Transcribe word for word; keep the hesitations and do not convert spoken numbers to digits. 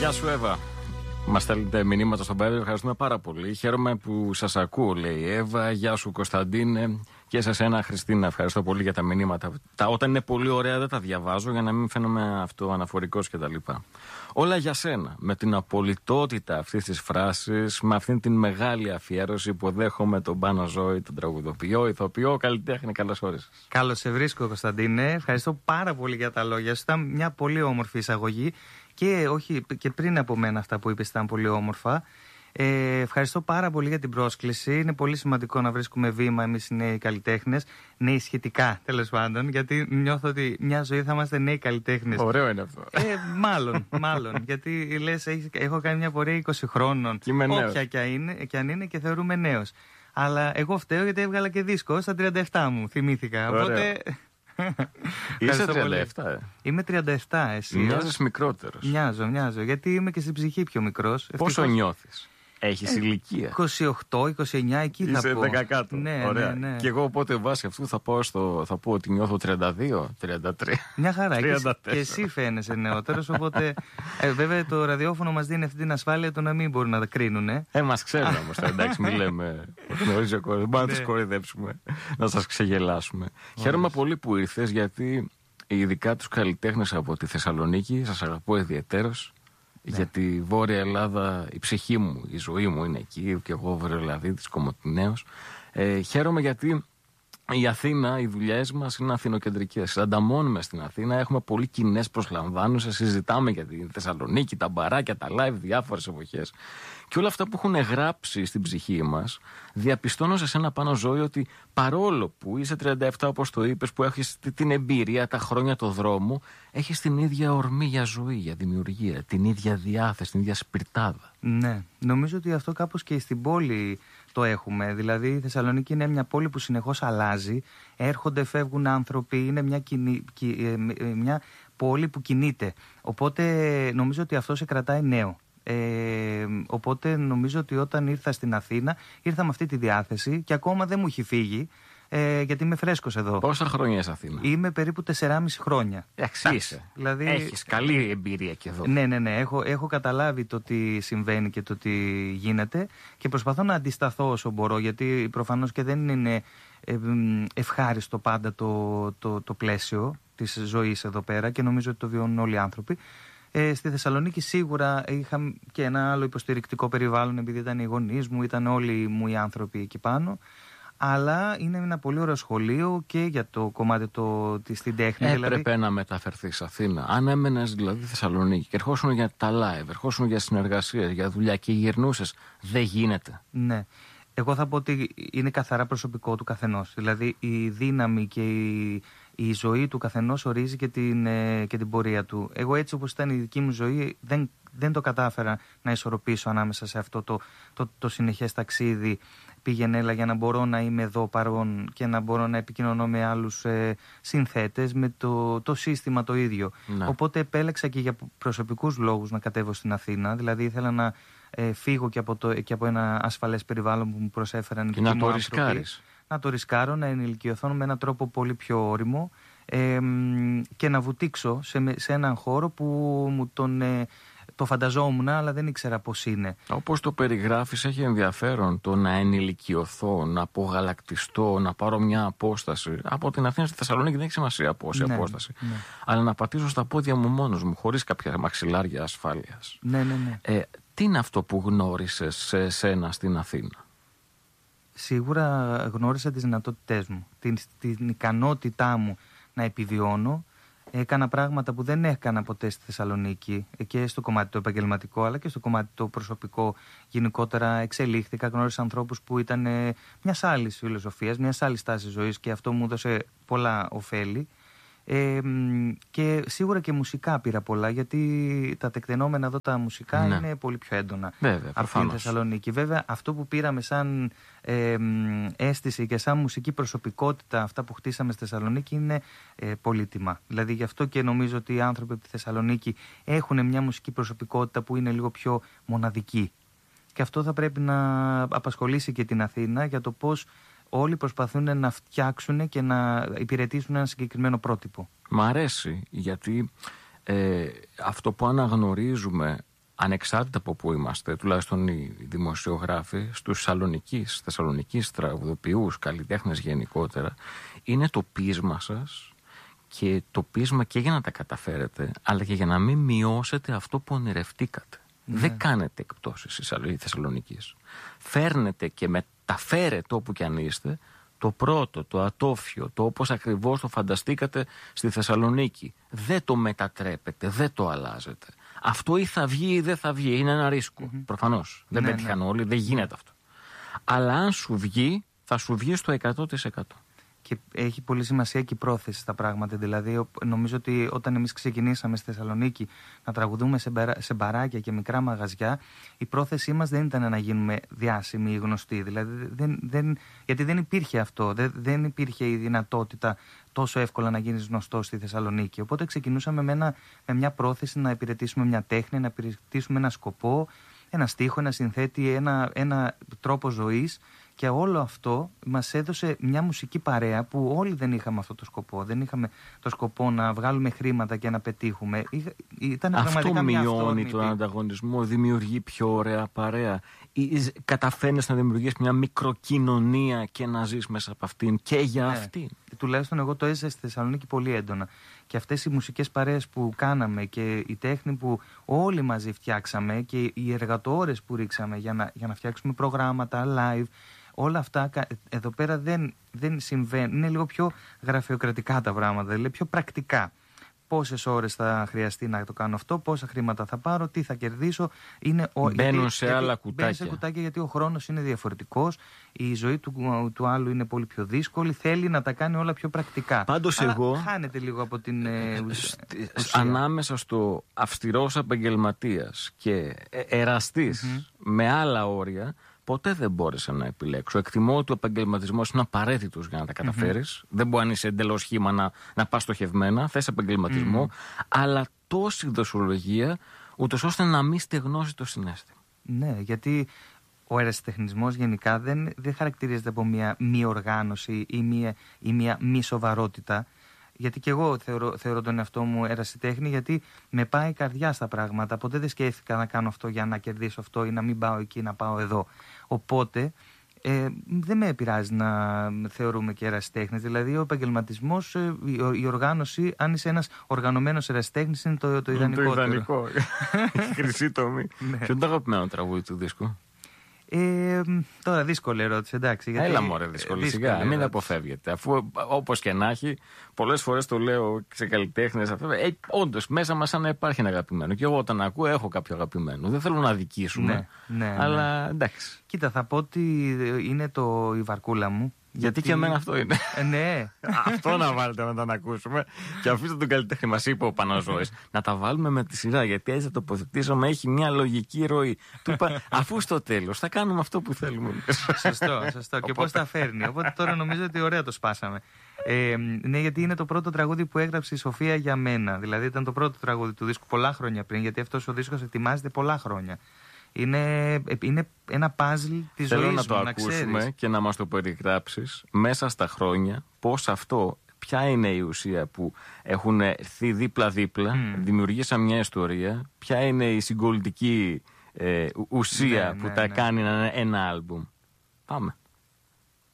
Γεια σου, Εύα. Μας στέλνετε μηνύματα στον Viber, ευχαριστούμε πάρα πολύ. Χαίρομαι που σας ακούω, λέει η Εύα. Γεια σου, Κωνσταντίνε. Και σε εσένα, Χριστίνα, ευχαριστώ πολύ για τα μηνύματα. Τα, όταν είναι πολύ ωραία δεν τα διαβάζω για να μην φαίνομαι αυτοαναφορικός κτλ. Όλα για σένα. Με την απολυτότητα αυτής της φράσης, με αυτήν την μεγάλη αφιέρωση που δέχομαι τον Πάνο Ζώη, τον τραγουδοποιό, ηθοποιό, καλλιτέχνη. Καλώς όρισες. Καλώς σε βρίσκω, Κωνσταντίνε. Ευχαριστώ πάρα πολύ για τα λόγια σου. Ήταν μια πολύ όμορφη εισαγωγή. Και, όχι, και πριν από μένα αυτά που είπες ήταν πολύ όμορφα. Ε, ευχαριστώ πάρα πολύ για την πρόσκληση. Είναι πολύ σημαντικό να βρίσκουμε βήμα εμείς οι νέοι καλλιτέχνες. Νέοι σχετικά, τέλος πάντων. Γιατί νιώθω ότι μια ζωή θα είμαστε νέοι καλλιτέχνες. Ωραίο είναι αυτό. Ε, μάλλον, μάλλον. Γιατί λες, έχω κάνει μια πορεία είκοσι χρόνων. Όποια και αν είναι, και αν είναι και θεωρούμε νέος. Αλλά εγώ φταίω γιατί έβγαλα και δίσκο στα τριάντα επτά μου. Θυμήθηκα. Ωραίο. Οπότε. Είσαι τριάντα επτά, ε. Είμαι τριάντα επτά, εσύ. Μοιάζεις μικρότερος. Μοιάζω, μοιάζω. Γιατί είμαι και στην ψυχή πιο μικρός. Πόσο Ευτυχώς... νιώθεις? Έχεις ηλικία. είκοσι οκτώ, είκοσι εννιά, εκεί Είσαι θα πω. δέκα κάτω. Ναι, ωραία. Ναι, ναι. Και εγώ οπότε βάσει αυτού θα, πάω στο, θα πω ότι νιώθω τριάντα δύο, τριάντα τρία. Μια χαρά. τριάντα τέσσερα. Και εσύ φαίνεσαι νεότερος. Οπότε ε, βέβαια το ραδιόφωνο μας δίνει αυτή την ασφάλεια το να μην μπορούν να τα κρίνουν. Ε, ε μας ξέρουν όμως. Εντάξει, μην λέμε. Γνωρίζει ο κόσμος. Μπορούμε να τους κοροϊδέψουμε, να σας ξεγελάσουμε. Χαίρομαι πολύ που ήρθες, γιατί ειδικά τους καλλιτέχνες από τη Θεσσαλονίκη σας αγαπώ ιδιαιτέρως. Ναι. Για τη Βόρεια Ελλάδα, η ψυχή μου, η ζωή μου είναι εκεί, και εγώ Βορειοελλαδίτης, Κομοτηναίος. Ε, χαίρομαι γιατί η Αθήνα, οι δουλειές μας είναι αθηνοκεντρικές. Ανταμώνουμε στην Αθήνα, έχουμε πολύ κοινές προσλαμβάνουσες, συζητάμε για τη Θεσσαλονίκη, τα μπαράκια, τα live, διάφορες εποχές. Και όλα αυτά που έχουν γράψει στην ψυχή μας, διαπιστώνω σε σένα, Πάνο Ζώη, ότι παρόλο που είσαι τριάντα επτά, όπως το είπες, που έχεις την εμπειρία, τα χρόνια, το δρόμο, έχεις την ίδια ορμή για ζωή, για δημιουργία, την ίδια διάθεση, την ίδια σπιρτάδα. Ναι, νομίζω ότι αυτό κάπως και στην πόλη το έχουμε. Δηλαδή η Θεσσαλονίκη είναι μια πόλη που συνεχώς αλλάζει, έρχονται, φεύγουν άνθρωποι, είναι μια, κινη... μια πόλη που κινείται. Οπότε νομίζω ότι αυτό σε κρατάει νέο. Ε, οπότε νομίζω ότι όταν ήρθα στην Αθήνα ήρθα με αυτή τη διάθεση και ακόμα δεν μου έχει φύγει, ε, γιατί είμαι φρέσκος εδώ. Πόσα χρόνια είσαι Αθήνα? Είμαι περίπου τεσσεράμισι χρόνια. Εξής. Δηλαδή, έχεις καλή εμπειρία και εδώ. Ναι, ναι, ναι. Έχω, έχω καταλάβει το τι συμβαίνει και το τι γίνεται και προσπαθώ να αντισταθώ όσο μπορώ, γιατί προφανώς και δεν είναι ε, ευχάριστο πάντα το, το, το πλαίσιο της ζωής εδώ πέρα, και νομίζω ότι το βιώνουν όλοι οι άνθρωποι. Ε, στη Θεσσαλονίκη σίγουρα είχα και ένα άλλο υποστηρικτικό περιβάλλον, επειδή ήταν οι γονείς μου, ήταν όλοι μου οι άνθρωποι εκεί πάνω. Αλλά είναι ένα πολύ ωραίο σχολείο και για το κομμάτι το, της, στην τέχνη. Έπρεπε δηλαδή... να μεταφερθείς Αθήνα. Αν έμενες δηλαδή Θεσσαλονίκη και ερχόσουν για τα live, ερχόσουν για συνεργασίες, για δουλειά και γυρνούσες, δεν γίνεται. Ναι. Εγώ θα πω ότι είναι καθαρά προσωπικό του καθενός. Δηλαδή η δύναμη και η, η ζωή του καθενός ορίζει και την, ε, και την πορεία του. Εγώ έτσι όπως ήταν η δική μου ζωή δεν, δεν το κατάφερα να ισορροπήσω ανάμεσα σε αυτό το, το, το συνεχές ταξίδι πήγαινε έλα, για να μπορώ να είμαι εδώ παρόν και να μπορώ να επικοινωνώ με άλλους ε, συνθέτες, με το, το σύστημα το ίδιο. Ναι. Οπότε επέλεξα και για προσωπικούς λόγους να κατέβω στην Αθήνα. Δηλαδή ήθελα να ε, φύγω και από, το, και από ένα ασφαλές περιβάλλον που μου προσέφεραν οι και να το ρισκάρεις. Να το ρισκάρω, να ενηλικιωθώ με έναν τρόπο πολύ πιο όριμο ε, και να βουτήξω σε, σε έναν χώρο που μου τον... Ε, το φανταζόμουν, αλλά δεν ήξερα πώς είναι. Όπως το περιγράφεις, έχει ενδιαφέρον το να ενηλικιωθώ, να απογαλακτιστώ, να πάρω μια απόσταση. Από την Αθήνα στη Θεσσαλονίκη δεν έχει σημασία πόση ναι, απόσταση. Ναι. Αλλά να πατήσω στα πόδια μου μόνος μου, χωρίς κάποια μαξιλάρια ασφάλειας. Ναι, ναι, ναι. Ε, τι είναι αυτό που γνώρισες σε σένα στην Αθήνα? Σίγουρα γνώρισα τις δυνατότητές μου, την, την ικανότητά μου να επιβιώνω. Έκανα πράγματα που δεν έκανα ποτέ στη Θεσσαλονίκη, και στο κομμάτι το επαγγελματικό αλλά και στο κομμάτι το προσωπικό. Γενικότερα εξελίχθηκα, γνώρισα ανθρώπους που ήταν μιας άλλης φιλοσοφίας, μιας άλλης τάσης ζωής, και αυτό μου έδωσε πολλά ωφέλη. Ε, και σίγουρα και μουσικά πήρα πολλά, γιατί τα τεκτενόμενα εδώ τα μουσικά ναι. είναι πολύ πιο έντονα από την Θεσσαλονίκη. Βέβαια αυτό που πήραμε σαν ε, αίσθηση και σαν μουσική προσωπικότητα, αυτά που χτίσαμε στη Θεσσαλονίκη, είναι ε, πολύτιμα. Δηλαδή γι' αυτό και νομίζω ότι οι άνθρωποι από τη Θεσσαλονίκη έχουν μια μουσική προσωπικότητα που είναι λίγο πιο μοναδική, και αυτό θα πρέπει να απασχολήσει και την Αθήνα, για το πώς όλοι προσπαθούν να φτιάξουν και να υπηρετήσουν ένα συγκεκριμένο πρότυπο. Μ' αρέσει, γιατί ε, αυτό που αναγνωρίζουμε ανεξάρτητα από πού είμαστε, τουλάχιστον οι δημοσιογράφοι, στους Θεσσαλονικής, Θεσσαλονικής τραγουδοποιούς, καλλιτέχνες γενικότερα, είναι το πείσμα σας και το πείσμα και για να τα καταφέρετε, αλλά και για να μην μειώσετε αυτό που ονειρευτήκατε. Ναι. Δεν κάνετε εκπτώσεις στη Θεσσαλονικής. Φέρνετε και μεταφέρετε όπου κι αν είστε το πρώτο, το ατόφιο, το όπως ακριβώς το φανταστήκατε στη Θεσσαλονίκη. Δεν το μετατρέπετε, δεν το αλλάζετε. Αυτό ή θα βγει ή δεν θα βγει. Είναι ένα ρίσκο. Mm-hmm. Προφανώς. Δεν ναι, πέτυχαν ναι. όλοι, δεν γίνεται αυτό. Αλλά αν σου βγει, θα σου βγει στο εκατό τοις εκατό. Και έχει πολύ σημασία και η πρόθεση στα πράγματα. Δηλαδή, νομίζω ότι όταν εμείς ξεκινήσαμε στη Θεσσαλονίκη να τραγουδούμε σε, μπερα, σε μπαράκια και μικρά μαγαζιά, η πρόθεσή μας δεν ήταν να γίνουμε διάσημοι ή γνωστοί. Δηλαδή, δεν, δεν, γιατί δεν υπήρχε αυτό. Δεν, δεν υπήρχε η δυνατότητα τόσο εύκολα να γίνεις γνωστός στη Θεσσαλονίκη. Οπότε ξεκινούσαμε με, ένα, με μια πρόθεση να υπηρετήσουμε μια τέχνη, να υπηρετήσουμε ένα σκοπό, ένα στίχο, ένα συνθέτη, ένα, ένα τρόπο ζωής. Και όλο αυτό μας έδωσε μια μουσική παρέα που όλοι δεν είχαμε αυτό το σκοπό. Δεν είχαμε το σκοπό να βγάλουμε χρήματα και να πετύχουμε. Ήταν αυτό μειώνει μια τον ανταγωνισμό, δημιουργεί πιο ωραία παρέα. Ή καταφέρνεις να δημιουργείς μια μικροκοινωνία και να ζεις μέσα από αυτήν και για ναι. αυτήν. Τουλάχιστον εγώ το έζησα στη Θεσσαλονίκη πολύ έντονα. Και αυτές οι μουσικές παρέες που κάναμε και η τέχνη που όλοι μαζί φτιάξαμε και οι εργατόρες που ρίξαμε για να, για να φτιάξουμε προγράμματα live, όλα αυτά εδώ πέρα δεν, δεν συμβαίνουν. Είναι λίγο πιο γραφειοκρατικά τα πράγματα, δηλαδή πιο πρακτικά. Πόσες ώρες θα χρειαστεί να το κάνω αυτό, πόσα χρήματα θα πάρω, τι θα κερδίσω. Είναι ο... Μπαίνουν γιατί, σε γιατί, άλλα κουτάκια. Μπαίνουν σε κουτάκια γιατί ο χρόνος είναι διαφορετικός, η ζωή του, του άλλου είναι πολύ πιο δύσκολη, θέλει να τα κάνει όλα πιο πρακτικά. Πάντως αλλά εγώ... χάνεται λίγο από την ε, ουσία. Ανάμεσα στο αυστηρός επαγγελματίας και εραστής mm-hmm. με άλλα όρια, ποτέ δεν μπόρεσα να επιλέξω. Εκτιμώ ότι ο επαγγελματισμός είναι απαραίτητος για να τα καταφέρεις. Mm-hmm. Δεν μπορεί να είσαι εντελώς σχήμα να, να πας στοχευμένα. Θες επαγγελματισμό, mm-hmm. αλλά τόση δοσολογία, ούτως ώστε να μην στεγνώσει το συναίσθημα. Ναι, γιατί ο ερασιτεχνισμός γενικά δεν, δεν χαρακτηρίζεται από μια μη οργάνωση ή μια, ή μια μη σοβαρότητα. Γιατί και εγώ θεωρώ, θεωρώ τον εαυτό μου ερασιτέχνη, γιατί με πάει η καρδιά στα πράγματα. Ποτέ δεν σκέφτηκα να κάνω αυτό για να κερδίσω αυτό ή να μην πάω εκεί, να πάω εδώ. Οπότε ε, δεν με επηρεάζει να θεωρούμε και ερασιτέχνες. Δηλαδή ο επαγγελματισμός, ε, η, η οργάνωση, αν είσαι ένας οργανωμένος ερασιτέχνης, είναι το, το ιδανικότερο. Το ιδανικό. Χρυσή τομή. Ναι. Ποιο είναι το αγαπημένο τραγούδι του δίσκου? Ε, τώρα δύσκολη ερώτηση, εντάξει. Γιατί... Έλα μωρέ, δύσκολη, σιγά, ερώτηση. Μην αποφεύγετε. Αφού όπως και να έχει, πολλές φορές το λέω σε καλλιτέχνες, ε, όντως μέσα μας σαν να υπάρχει ένα αγαπημένο. Και εγώ όταν ακούω έχω κάποιο αγαπημένο. Δεν θέλω να αδικήσουμε, ναι, ναι, αλλά ναι. εντάξει. Κοίτα, θα πω ότι είναι το η βαρκούλα μου. Γιατί, γιατί και εμένα αυτό είναι. Ε, ναι. Αυτό να βάλετε να τα ακούσουμε. Και αφήστε τον καλλιτέχνη, μας είπε ο Παναζώης, να τα βάλουμε με τη σειρά. Γιατί έτσι θα τοποθετήσουμε, έχει μια λογική ροή. Του είπα, αφού στο τέλος θα κάνουμε αυτό που θέλουμε. Σωστό, σωστό. Και πώς τα φέρνει. Οπότε τώρα νομίζω ότι ωραία το σπάσαμε. Ε, ναι, γιατί είναι το πρώτο τραγούδι που έγραψε η Σοφία για μένα. Δηλαδή ήταν το πρώτο τραγούδι του δίσκου πολλά χρόνια πριν. Γιατί αυτός ο δίσκος ετοιμάζεται πολλά χρόνια. Είναι, είναι ένα παζλ της Θέλω ζωής να το μου, ακούσουμε ξέρεις. Και να μας το περιγράψεις μέσα στα χρόνια πώς αυτό, ποια είναι η ουσία που έχουν έρθει δίπλα-δίπλα, mm. δημιουργήσαν μια ιστορία, ποια είναι η συγκολητική ε, ουσία ναι, που ναι, τα ναι. κάνει ένα, ένα άλμπουμ. Πάμε.